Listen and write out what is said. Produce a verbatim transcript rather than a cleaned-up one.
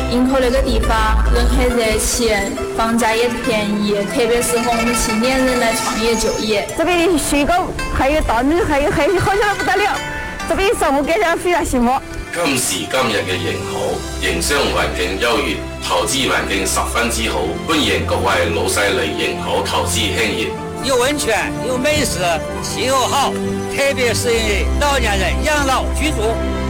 营口那个地方人很热情，房价也便宜，特别适合我们青年人来创业就业。 这边的水果还有稻米，还有还有好吃得不得了。这边生活感觉非常幸福。 今時今日嘅營口，營商環境優越，投資環境十分之好，歡迎各位老細嚟營口投資興業。 有温泉，有美食，气候好，特别适应老年人养老居住。